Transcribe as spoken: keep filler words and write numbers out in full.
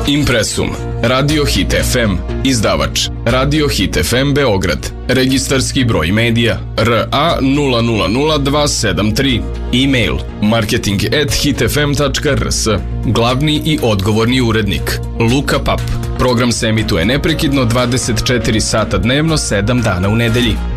Impresum, Radio Hit F M, izdavač Radio Hit F M Beograd, registarski broj medija R A nula nula nula dva sedam tri, e-mail marketing at hitfm tačka r s, glavni i odgovorni urednik Luka Pap. Program se emituje neprekidno dvadeset četiri sata dnevno, sedam dana u nedelji.